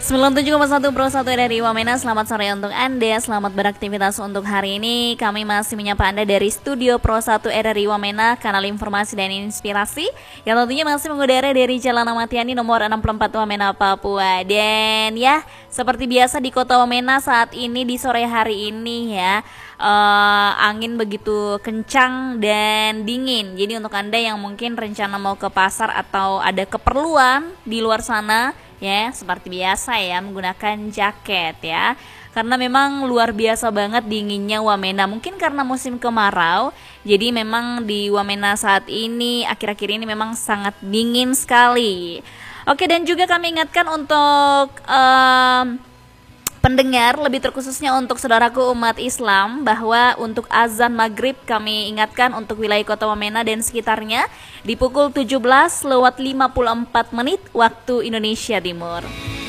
97,1 Pro 1 dari Wamena. Selamat sore untuk Anda, selamat beraktivitas untuk hari ini. Kami masih menyapa Anda dari Studio Pro 1 RRI Wamena, kanal informasi dan inspirasi yang tentunya masih mengudara dari Jalan Ahmad Yani nomor 64 Wamena, Papua. Dan ya, seperti biasa di kota Wamena saat ini di sore hari ini ya, angin begitu kencang dan dingin. Jadi untuk Anda yang mungkin rencana mau ke pasar atau ada keperluan di luar sana, ya seperti biasa ya menggunakan jaket ya, karena memang luar biasa banget dinginnya Wamena. Mungkin karena musim kemarau, jadi memang di Wamena saat ini akhir-akhir ini memang sangat dingin sekali. Oke, dan juga kami ingatkan untuk pendengar, lebih terkhususnya untuk saudaraku umat Islam, bahwa untuk azan maghrib kami ingatkan untuk wilayah kota Wamena dan sekitarnya di pukul 17:54 waktu Indonesia Timur.